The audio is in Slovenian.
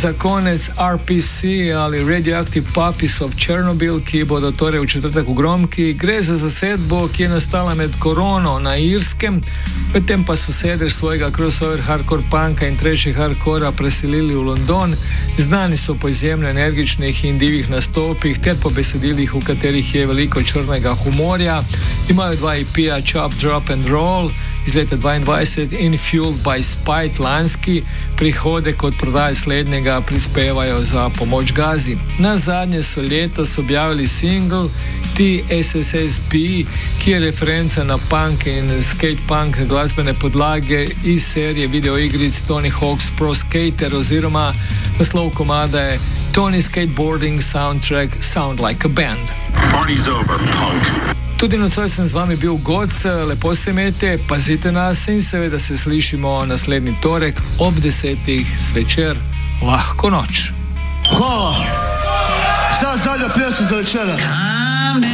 Za konec RPC ali Radioactive Puppies of Chernobyl, ki bodo torej v četrtek v Gromki. Gre za zasedbo, ki je nastala med korono na Irskem, medtem pa so sedež svojega crossover hardcore punka in trashy hardcora preselili v London. Znani so po izjemno energičnih in divjih nastopih ter po besedilih, v katerih je veliko črnega humorja. Imajo 2 EP-ja, Chop, Drop and Roll iz leta 22 in Fueled by Spite lanski. Prihodek od prodaje slednjega prispevajo za pomoč Gazi. Na zadnje so letos objavili single TSSB, ki je referenca na punk in skate-punk glasbene podlage iz serije videoigric Tony Hawk's Pro Skater, oziroma naslov komada je Tony Skateboarding Soundtrack Sound Like a Band. Party's over, punk. Tudi nocoj sem z vami bil Goc, lepo se imejte, pazite nas in seveda se slišimo naslednji torek ob 10. zvečer. Lahko noč. Hvala. Sad zadnja pjesma za večera.